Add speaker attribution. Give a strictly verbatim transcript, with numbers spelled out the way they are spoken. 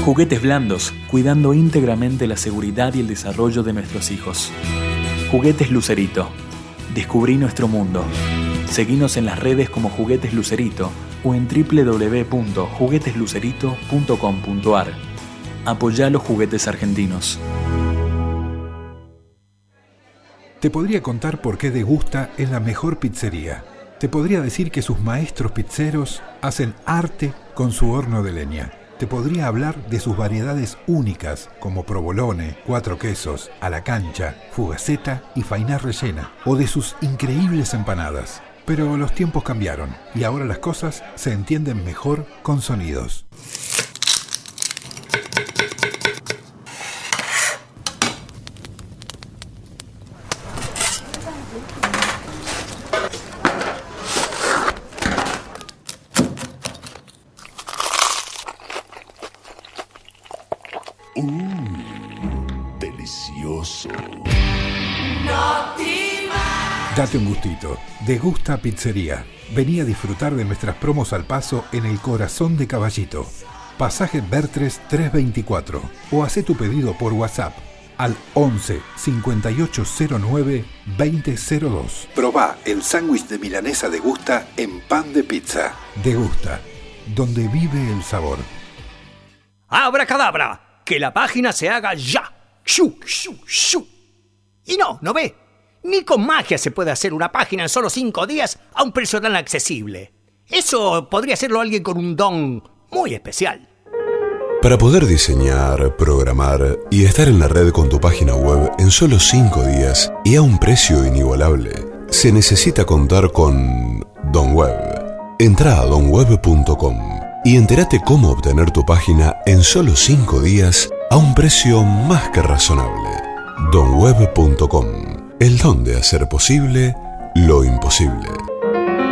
Speaker 1: Juguetes blandos, cuidando íntegramente la seguridad y el desarrollo de nuestros hijos. Juguetes Lucerito. Descubrí nuestro mundo. Seguinos en las redes como Juguetes Lucerito o en doble u doble u doble u punto juguetes lucerito punto com punto a r. Apoyá los juguetes argentinos.
Speaker 2: Te podría contar por qué Degusta es la mejor pizzería. Te podría decir que sus maestros pizzeros hacen arte con su horno de leña. Te podría hablar de sus variedades únicas como provolone, cuatro quesos, a la cancha, fugaceta y fainá rellena, o de sus increíbles empanadas. Pero los tiempos cambiaron y ahora las cosas se entienden mejor con sonidos.
Speaker 3: Uh, delicioso.
Speaker 2: Date un gustito. Degusta Pizzería. Vení a disfrutar de nuestras promos al paso en el corazón de Caballito. Pasaje Bertres trescientos veinticuatro. O hacé tu pedido por WhatsApp al once cincuenta y ocho cero nueve veinte cero dos. Probá el sándwich de milanesa Degusta en pan de pizza. Degusta, donde vive el sabor.
Speaker 4: ¡Abracadabra! Que la página se haga ya. ¡Shu, shu, shu! Y no, ¿no ve? Ni con magia se puede hacer una página en solo cinco días a un precio tan accesible. Eso podría hacerlo alguien con un don muy especial.
Speaker 5: Para poder diseñar, programar y estar en la red con tu página web en solo cinco días y a un precio inigualable, se necesita contar con DonWeb. Entrá a don web punto com y entérate cómo obtener tu página en solo cinco días a un precio más que razonable. don web punto com. El don de hacer posible lo imposible.